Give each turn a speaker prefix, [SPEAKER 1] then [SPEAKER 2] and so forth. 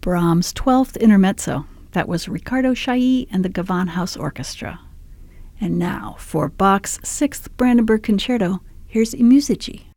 [SPEAKER 1] Brahms' 12th Intermezzo. That was Riccardo Chailly and the Gewandhaus Orchestra. And now, for Bach's 6th Brandenburg Concerto, here's I Musici.